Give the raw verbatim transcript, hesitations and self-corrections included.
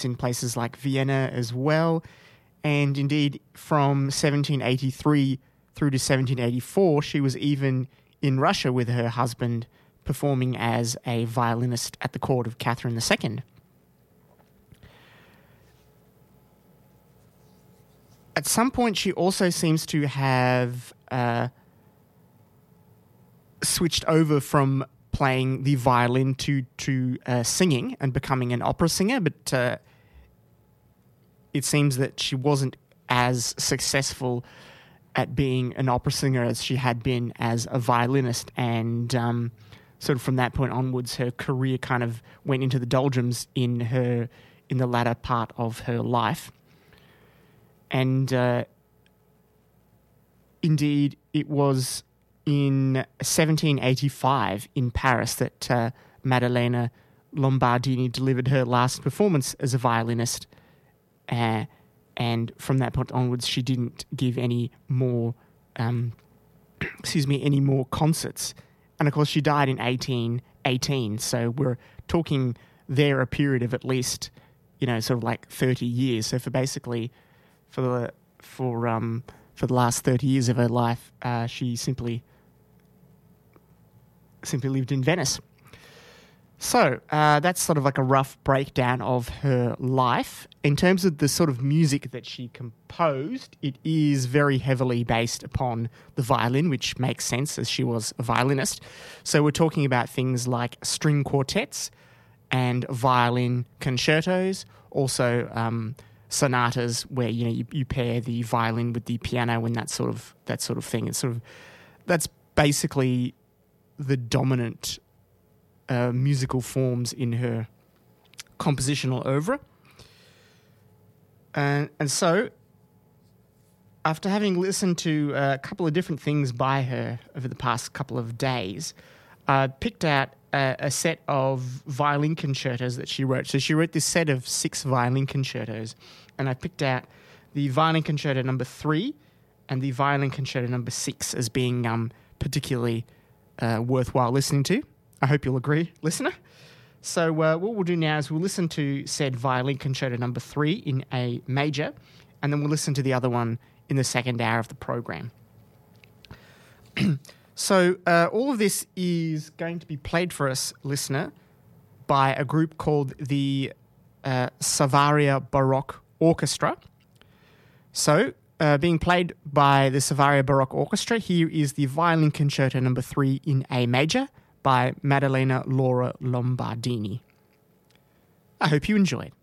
in places like Vienna as well. And indeed, from seventeen eighty-three through to seventeen eighty-four, she was even in Russia with her husband, performing as a violinist at the court of Catherine the Second. At some point, she also seems to have uh, switched over from playing the violin to to uh, singing and becoming an opera singer, but uh, it seems that she wasn't as successful at being an opera singer as she had been as a violinist, and um, sort of from that point onwards, her career kind of went into the doldrums in her in the latter part of her life. And uh, indeed, it was in seventeen eighty-five in Paris that uh, Maddalena Lombardini delivered her last performance as a violinist. Uh, and from that point onwards, she didn't give any more, um, excuse me, any more concerts. And of course, she died in eighteen eighteen. So we're talking there a period of at least, you know, sort of like thirty years. So for basically... For the for um for the last thirty years of her life, uh, she simply simply lived in Venice. So uh, that's sort of like a rough breakdown of her life. In terms of the sort of music that she composed, it is very heavily based upon the violin, which makes sense as she was a violinist. So we're talking about things like string quartets and violin concertos, also. Um, sonatas where, you know, you, you pair the violin with the piano and that sort of that sort of thing. It's sort of that's basically the dominant uh, musical forms in her compositional oeuvre. And and so, after having listened to a couple of different things by her over the past couple of days, I picked out a, a set of violin concertos that she wrote. So she wrote this set of six violin concertos, and I picked out the violin concerto number three and the violin concerto number six as being um, particularly uh, worthwhile listening to. I hope you'll agree, listener. So uh, what we'll do now is we'll listen to said violin concerto number three in A major, and then we'll listen to the other one in the second hour of the program. So uh, all of this is going to be played for us, listener, by a group called the uh, Savaria Baroque Orchestra. So, uh, being played by the Savaria Baroque Orchestra, here is the violin concerto number three in A major by Maddalena Laura Lombardini. I hope you enjoy it.